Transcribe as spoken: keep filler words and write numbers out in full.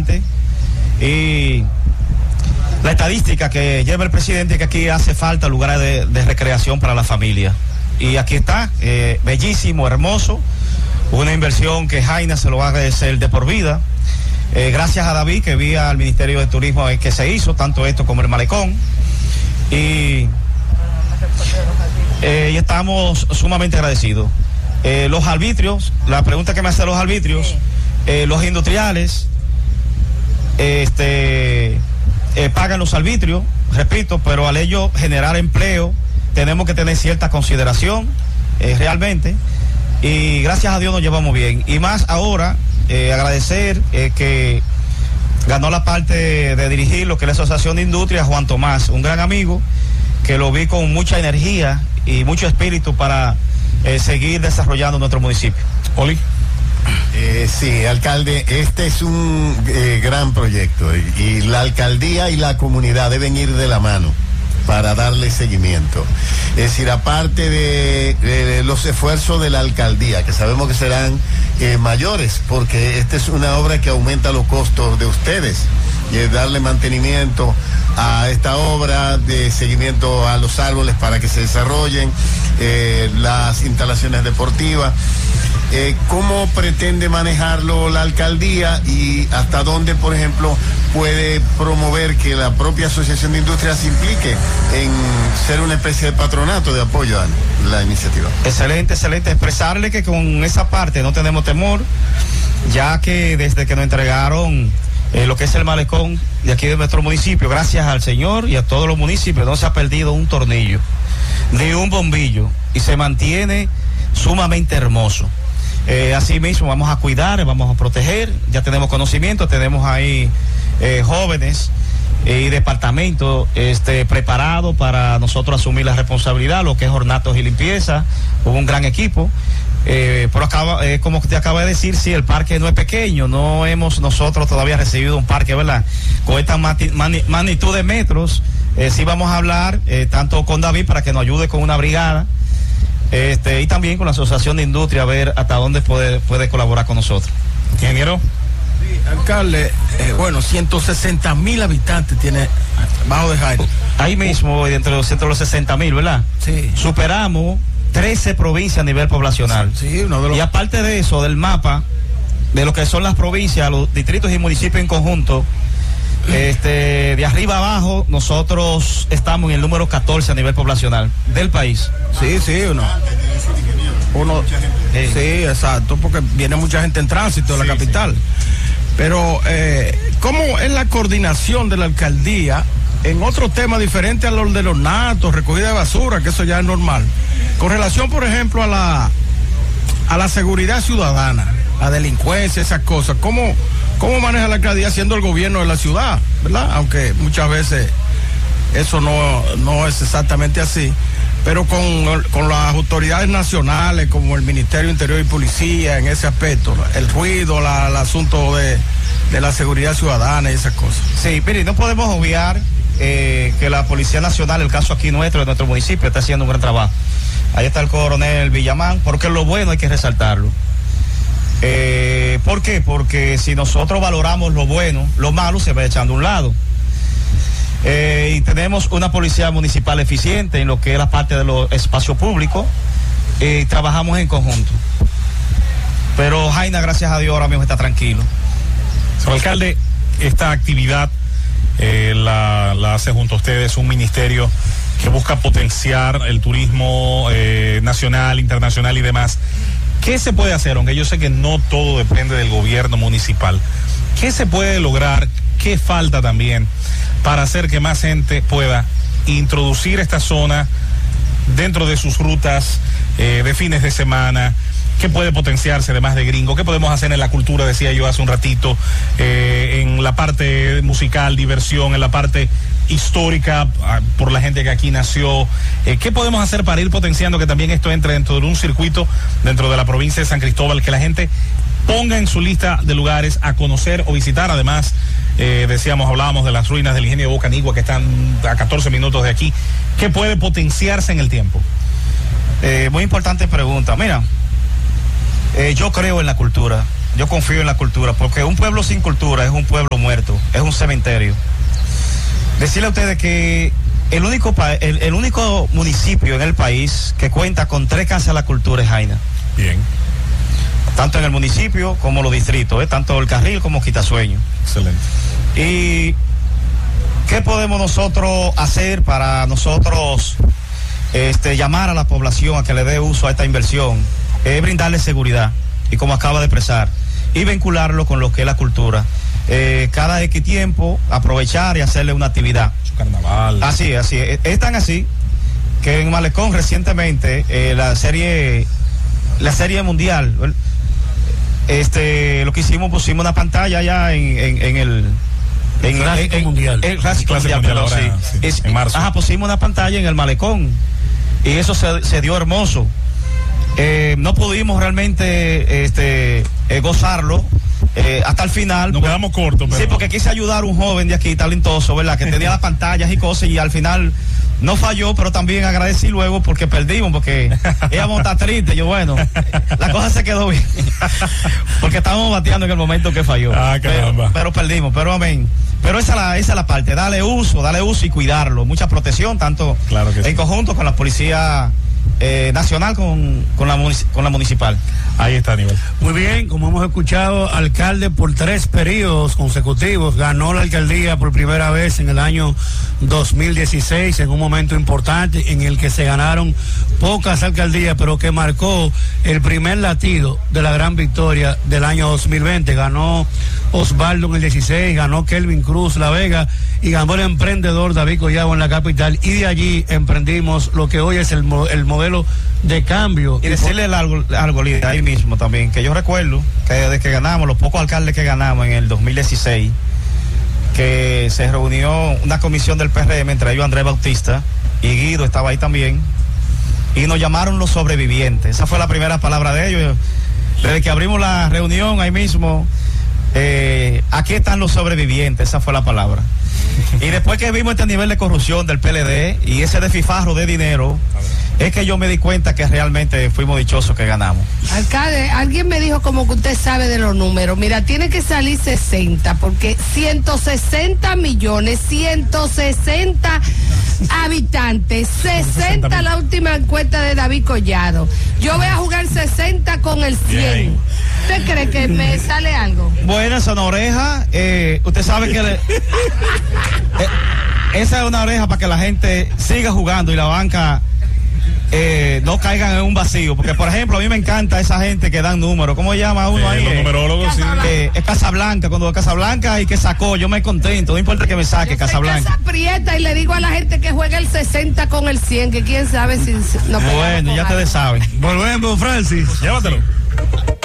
importante. Y la estadística que lleva el presidente es que aquí hace falta lugares de, de recreación para la familia. Y aquí está, eh, bellísimo, hermoso, una inversión que Jaina se lo va a agradecer de por vida. Eh, gracias a David, que vía al Ministerio de Turismo eh, que se hizo, tanto esto como el malecón. Y, eh, y estamos sumamente agradecidos. Eh, los arbitrios, la pregunta que me hacen los arbitrios, eh, los industriales, este, eh, pagan los arbitrios, repito, pero al ello generar empleo, tenemos que tener cierta consideración, eh, realmente, y gracias a Dios nos llevamos bien. Y más ahora, eh, agradecer eh, que ganó la parte de dirigir lo que es la Asociación de Industria, Juan Tomás, un gran amigo, que lo vi con mucha energía y mucho espíritu para eh, seguir desarrollando nuestro municipio. Oli. Eh, sí, alcalde, este es un eh, gran proyecto y, y la alcaldía y la comunidad deben ir de la mano para darle seguimiento. Es decir, aparte de, de los esfuerzos de la alcaldía, que sabemos que serán eh, mayores, porque esta es una obra que aumenta los costos de ustedes, y es darle mantenimiento a esta obra, de seguimiento a los árboles para que se desarrollen, eh, las instalaciones deportivas. Eh, ¿Cómo pretende manejarlo la alcaldía y hasta dónde, por ejemplo, puede promover que la propia Asociación de Industrias se implique en ser una especie de patronato de apoyo a la iniciativa? Excelente, excelente. Expresarle que con esa parte no tenemos temor, ya que desde que nos entregaron eh, lo que es el malecón de aquí de nuestro municipio, gracias al Señor y a todos los municipios, no se ha perdido un tornillo, ni un bombillo, y se mantiene sumamente hermoso. Eh, así mismo vamos a cuidar, vamos a proteger, ya tenemos conocimiento, tenemos ahí eh, jóvenes y departamentos este, preparados para nosotros asumir la responsabilidad, lo que es ornatos y limpieza. Hubo un gran equipo, eh, pero acaba, eh, como te acaba de decir, sí, el parque no es pequeño, no hemos nosotros todavía recibido un parque, ¿verdad?, con esta magnitud de metros. Eh, sí vamos a hablar eh, tanto con David para que nos ayude con una brigada, Este, y también con la Asociación de Industria, a ver hasta dónde puede, puede colaborar con nosotros. Ingeniero. Sí, alcalde, eh, bueno, ciento sesenta mil habitantes tiene Bajo de Jaina. Ahí mismo, entre los ciento sesenta mil, ¿verdad? Sí. Superamos trece provincias a nivel poblacional. Sí, uno de los... Y aparte de eso, del mapa, de lo que son las provincias, los distritos y municipios en conjunto, Este, de arriba abajo, nosotros estamos en el número catorce a nivel poblacional del país. Sí, sí, uno. uno sí. sí, exacto, porque viene mucha gente en tránsito de la sí, capital. Sí. Pero, eh, ¿cómo es la coordinación de la alcaldía en otro tema diferente a los de los natos, recogida de basura, que eso ya es normal? Con relación, por ejemplo, a la, a la seguridad ciudadana, la delincuencia, esas cosas, ¿cómo... ¿Cómo maneja la alcaldía siendo el gobierno de la ciudad, verdad? Aunque muchas veces eso no, no es exactamente así, pero con, con las autoridades nacionales como el Ministerio de Interior y Policía en ese aspecto, el ruido, la, el asunto de, de la seguridad ciudadana y esas cosas. Sí, mire, no podemos obviar eh, que la Policía Nacional, el caso aquí nuestro, de nuestro municipio, está haciendo un gran trabajo. Ahí está el coronel Villamán, porque lo bueno hay que resaltarlo. Eh, ¿Por qué? Porque si nosotros valoramos lo bueno, lo malo se va echando a un lado. Eh, y tenemos una policía municipal eficiente en lo que es la parte de los espacios públicos, y eh, trabajamos en conjunto. Pero Jaina, gracias a Dios, ahora mismo está tranquilo. Señor alcalde, esta actividad eh, la, la hace junto a ustedes un ministerio que busca potenciar el turismo eh, nacional, internacional y demás. ¿Qué se puede hacer? Aunque yo sé que no todo depende del gobierno municipal. ¿Qué se puede lograr? ¿Qué falta también para hacer que más gente pueda introducir esta zona dentro de sus rutas eh, de fines de semana? ¿Qué puede potenciarse además de Gringo? ¿Qué podemos hacer en la cultura, decía yo hace un ratito, eh, en la parte musical, diversión, en la parte histórica, por la gente que aquí nació? Eh, ¿Qué podemos hacer para ir potenciando que también esto entre dentro de un circuito dentro de la provincia de San Cristóbal, que la gente ponga en su lista de lugares a conocer o visitar? Además, eh, decíamos, hablábamos de las ruinas del ingenio de Bocanigua, que están a catorce minutos de aquí. ¿Qué puede potenciarse en el tiempo? Eh, muy importante pregunta. Mira, eh, yo creo en la cultura. yo confío en la cultura, porque un pueblo sin cultura es un pueblo muerto, es un cementerio. Decirle a ustedes que el único, el, el único municipio en el país que cuenta con tres casas de la cultura es Jaina. Bien. Tanto en el municipio como los distritos, ¿eh? Tanto el Carril como Quitasueño. Excelente. ¿Y qué podemos nosotros hacer para nosotros este, llamar a la población a que le dé uso a esta inversión? Es eh, brindarle seguridad, y como acaba de expresar, y vincularlo con lo que es la cultura. Eh, cada X tiempo aprovechar y hacerle una actividad. Su carnaval. Así, así. Es, es tan así que en Malecón recientemente eh, la serie la serie mundial, este lo que hicimos, pusimos una pantalla allá en, en, en el en, el clásico en, mundial. El clásico mundial, mundial perdón, ahora, sí. sí, Es, en marzo. Ajá, pusimos una pantalla en el Malecón y eso se, se dio hermoso. Eh, no pudimos realmente este eh, gozarlo eh, hasta el final. Nos quedamos cortos, pero... Sí, porque quise ayudar a un joven de aquí talentoso, ¿verdad? Que tenía las pantallas y cosas, y al final no falló, pero también agradecí luego porque perdimos, porque íbamos a estar tristes. Yo, bueno, la cosa se quedó bien, porque estábamos bateando en el momento que falló. Ah, caramba. Pero, pero perdimos, pero amén. Pero esa es la, esa es la parte, darle uso, darle uso y cuidarlo. Mucha protección, tanto claro que en sí. conjunto con la policía eh, nacional, con, con, la, con la municipal. Ahí está, Aníbal. Muy bien, como hemos escuchado, alcalde por tres periodos consecutivos, ganó la alcaldía por primera vez en el año dos mil dieciséis, en un momento importante en el que se ganaron pocas alcaldías, pero que marcó el primer latido de la gran victoria del año dos mil veinte. Ganó Osvaldo en el dieciséis, ganó Kelvin Cruz La Vega y ganó el emprendedor David Collado en la capital, y de allí emprendimos lo que hoy es el, el modelo de cambio. Y decirle algo, algo líder, ahí mismo también, que yo recuerdo que desde que ganamos, los pocos alcaldes que ganamos en el dos mil dieciséis, que se reunió una comisión del P R M, entre ellos Andrés Bautista, y Guido estaba ahí también, y nos llamaron los sobrevivientes. Esa fue la primera palabra de ellos. Desde que abrimos la reunión ahí mismo, eh, aquí están los sobrevivientes, esa fue la palabra. Y después que vimos este nivel de corrupción del P L D y ese desfifarro de dinero, es que yo me di cuenta que realmente fuimos dichosos que ganamos. Alcalde, alguien me dijo como que usted sabe de los números. Mira, tiene que salir sesenta, porque ciento sesenta millones, ciento sesenta habitantes, sesenta la última encuesta de David Collado. Yo voy a jugar sesenta con el cien. Bien. ¿Usted cree que me sale algo? Bueno, esa es una oreja. Eh, usted sabe que... Le, eh, esa es una oreja para que la gente siga jugando y la banca... Eh, no caigan en un vacío, porque por ejemplo a mí me encanta esa gente que dan números. ¿Cómo llama uno eh, ahí? Los numerólogos, sí. Eh, es Casablanca, cuando es Casablanca y que sacó, yo me contento, no importa que me saque. Yo Casablanca. Casa Prieta, y le digo a la gente que juegue el sesenta con el cien, que quién sabe si no. Bueno, ya ustedes saben. Volvemos, Francis. Llévatelo.